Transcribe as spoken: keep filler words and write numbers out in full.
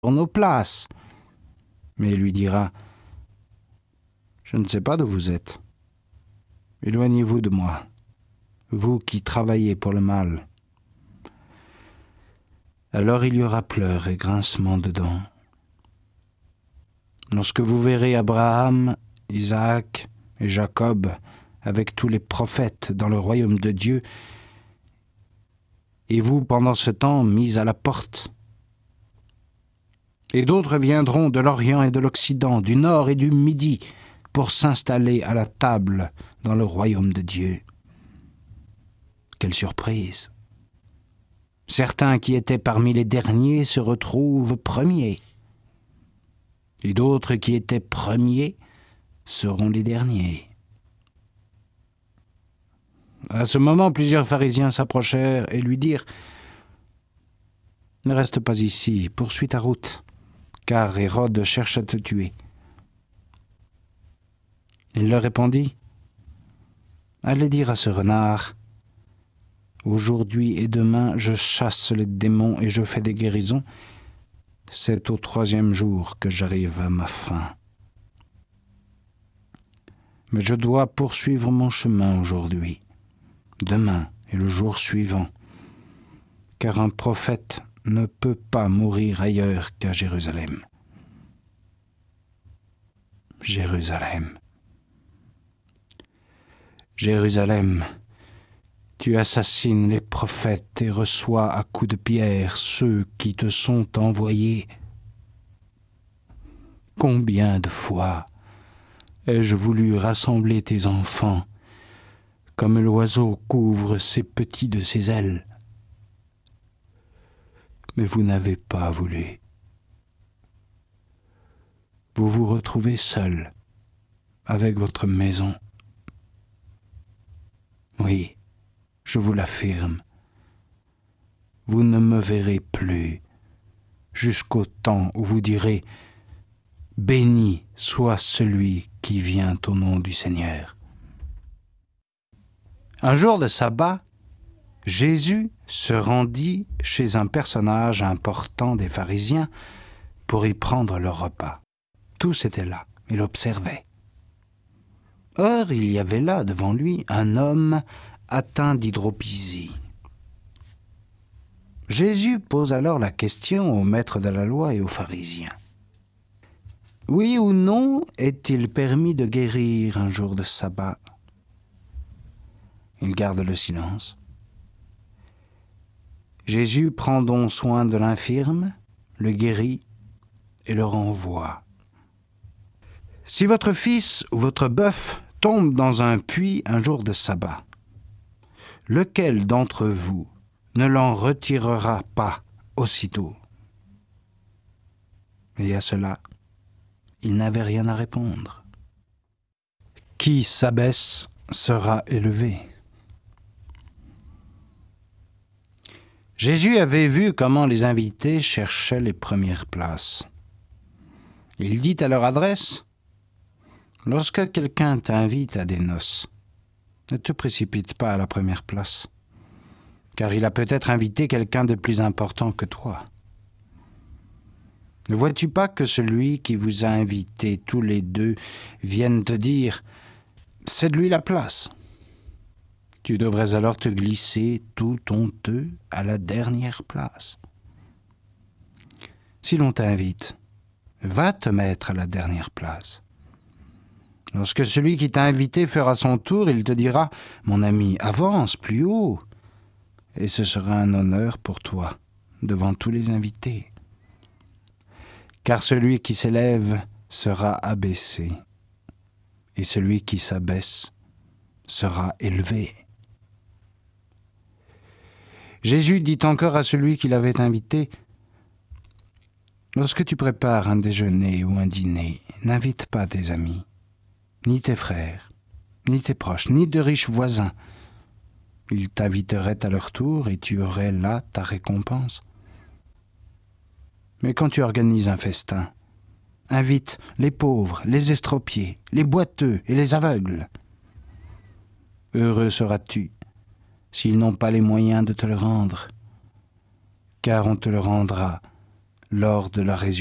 pour nos places. Mais il lui dira, « Je ne sais pas d'où vous êtes. Éloignez-vous de moi, vous qui travaillez pour le mal. » Alors il y aura pleurs et grincements de dents. Lorsque vous verrez Abraham, Isaac et Jacob avec tous les prophètes dans le royaume de Dieu, et vous, pendant ce temps, mis à la porte. Et d'autres viendront de l'Orient et de l'Occident, du Nord et du Midi, pour s'installer à la table dans le royaume de Dieu. Quelle surprise! Certains qui étaient parmi les derniers se retrouvent premiers, et d'autres qui étaient premiers seront les derniers. À ce moment, plusieurs pharisiens s'approchèrent et lui dirent « Ne reste pas ici, poursuis ta route, car Hérode cherche à te tuer. » Il leur répondit « Allez dire à ce renard, aujourd'hui et demain je chasse les démons et je fais des guérisons. C'est au troisième jour que j'arrive à ma fin. Mais je dois poursuivre mon chemin aujourd'hui, demain et le jour suivant, car un prophète ne peut pas mourir ailleurs qu'à Jérusalem. » Jérusalem. Jérusalem, tu assassines les prophètes et reçois à coups de pierre ceux qui te sont envoyés. Combien de fois ai-je voulu rassembler tes enfants, comme l'oiseau couvre ses petits de ses ailes. Mais vous n'avez pas voulu. Vous vous retrouvez seul avec votre maison. Oui, je vous l'affirme, vous ne me verrez plus jusqu'au temps où vous direz « Béni soit celui qui vient au nom du Seigneur. » Un jour de sabbat, Jésus se rendit chez un personnage important des pharisiens pour y prendre leur repas. Tous étaient là, il observait. Or, il y avait là devant lui un homme atteint d'hydropésie. Jésus pose alors la question aux maîtres de la loi et aux pharisiens. Oui ou non est-il permis de guérir un jour de sabbat? Ils gardent le silence. Jésus prend donc soin de l'infirme, le guérit et le renvoie. Si votre fils ou votre bœuf tombe dans un puits un jour de sabbat, lequel d'entre vous ne l'en retirera pas aussitôt? Et à cela, il n'avait rien à répondre. Qui s'abaisse sera élevé. Jésus avait vu comment les invités cherchaient les premières places. Il dit à leur adresse, « Lorsque quelqu'un t'invite à des noces, ne te précipite pas à la première place, car il a peut-être invité quelqu'un de plus important que toi. Ne vois-tu pas que celui qui vous a invités tous les deux vienne te dire « C'est de lui la place ». Tu devrais alors te glisser tout honteux à la dernière place. Si l'on t'invite, va te mettre à la dernière place. Lorsque celui qui t'a invité fera son tour, il te dira « Mon ami, avance plus haut » et ce sera un honneur pour toi devant tous les invités. Car celui qui s'élève sera abaissé et celui qui s'abaisse sera élevé. Jésus dit encore à celui qui l'avait invité, « Lorsque tu prépares un déjeuner ou un dîner, n'invite pas tes amis, ni tes frères, ni tes proches, ni de riches voisins. Ils t'inviteraient à leur tour et tu aurais là ta récompense. Mais quand tu organises un festin, invite les pauvres, les estropiés, les boiteux et les aveugles. Heureux seras-tu s'ils n'ont pas les moyens de te le rendre, car on te le rendra lors de la résurrection.